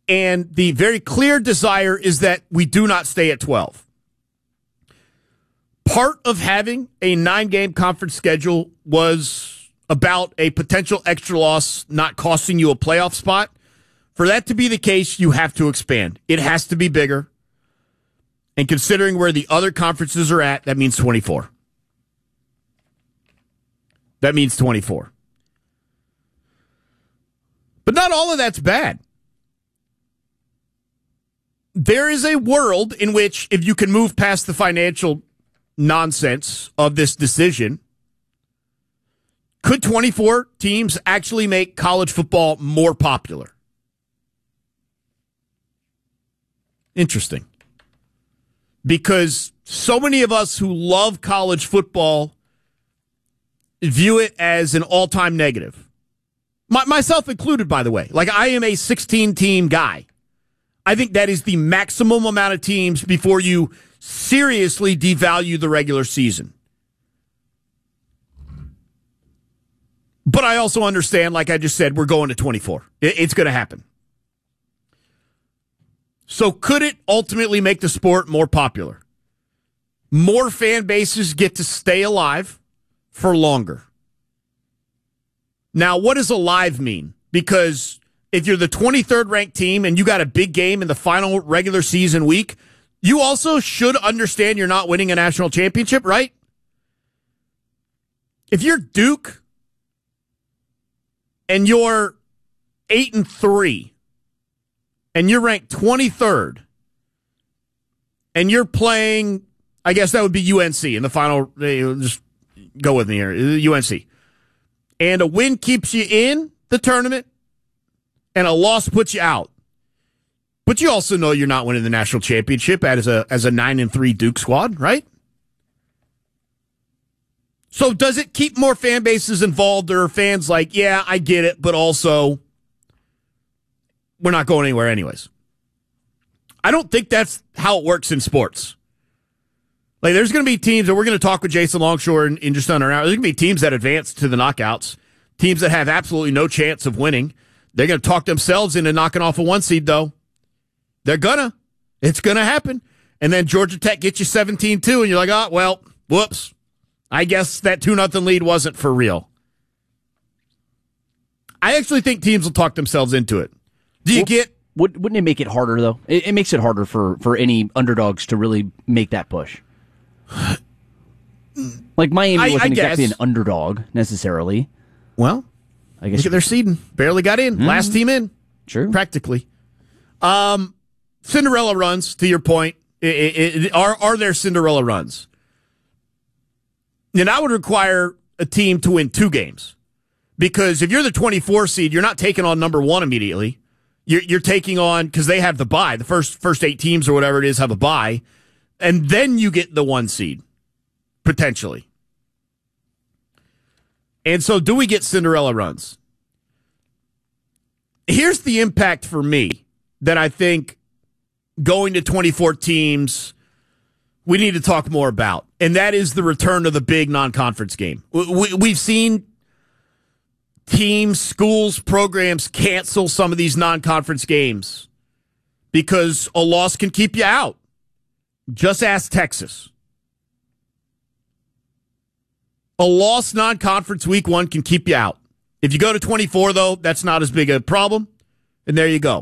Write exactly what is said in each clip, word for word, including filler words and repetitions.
And the very clear desire is that we do not stay at twelve. Part of having a nine-game conference schedule was about a potential extra loss not costing you a playoff spot. For that to be the case, you have to expand. It has to be bigger. And considering where the other conferences are at, that means twenty-four. That means twenty-four. But not all of that's bad. There is a world in which, if you can move past the financial nonsense of this decision, could twenty-four teams actually make college football more popular? Interesting. Because so many of us who love college football view it as an all-time negative. My, myself included, by the way. Like, I am a sixteen-team guy. I think that is the maximum amount of teams before you seriously devalue the regular season. But I also understand, like I just said, we're going to twenty-four. It's going to happen. So could it ultimately make the sport more popular? More fan bases get to stay alive for longer. Now, what does alive mean? Because if you're the twenty-third ranked team and you got a big game in the final regular season week, you also should understand you're not winning a national championship, right? If you're Duke and you're eight and three and you're ranked twenty-third and you're playing, I guess that would be U N C in the final, just go with me here, U N C. And a win keeps you in the tournament and a loss puts you out. But you also know you're not winning the national championship as a as a nine and three Duke squad, right? So does it keep more fan bases involved, or are fans like, yeah, I get it, but also we're not going anywhere anyways? I don't think that's how it works in sports. Like, there's going to be teams, and we're going to talk with Jason Longshore in, in just under an hour. There's going to be teams that advance to the knockouts, teams that have absolutely no chance of winning. They're going to talk themselves into knocking off a one seed, though. They're gonna. It's going to happen. And then Georgia Tech gets you seventeen two, and you're like, oh, well, whoops. I guess that two nothing lead wasn't for real. I actually think teams will talk themselves into it. Do you well, get... Wouldn't it make it harder, though? It, it makes it harder for, for any underdogs to really make that push. Like, Miami I, wasn't I exactly guess. an underdog, necessarily. Well, I guess look at their seeding. Barely got in. Mm-hmm. Last team in. True. Practically. Um, Cinderella runs, to your point. It, it, it, are, are there Cinderella runs? And that would require a team to win two games. Because if you're the twenty-four seed, you're not taking on number one immediately. You're, you're taking on, because they have the bye. The first first eight teams or whatever it is have a bye. And then you get the one seed, potentially. And so do we get Cinderella runs? Here's the impact for me that I think going to twenty-four teams, we need to talk more about. And that is the return of the big non-conference game. We, we've seen teams, schools, programs cancel some of these non-conference games because a loss can keep you out. Just ask Texas. A loss non-conference week one can keep you out. If you go to twenty-four, though, that's not as big a problem. And there you go.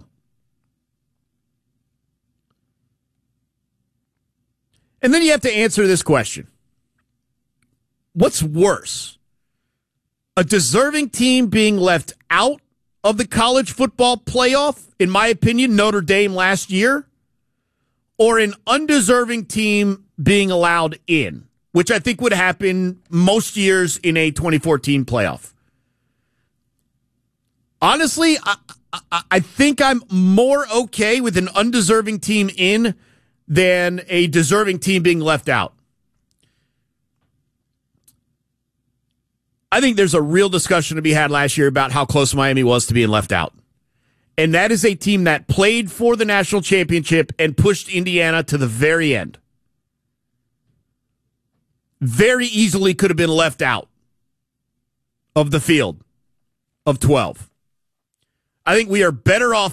And then you have to answer this question. What's worse? A deserving team being left out of the college football playoff, in my opinion, Notre Dame last year, or an undeserving team being allowed in, which I think would happen most years in a twenty fourteen playoff. Honestly, I, I, I think I'm more okay with an undeserving team in than a deserving team being left out. I think there's a real discussion to be had last year about how close Miami was to being left out. And that is a team that played for the national championship and pushed Indiana to the very end. Very easily could have been left out of the field of twelve. I think we are better off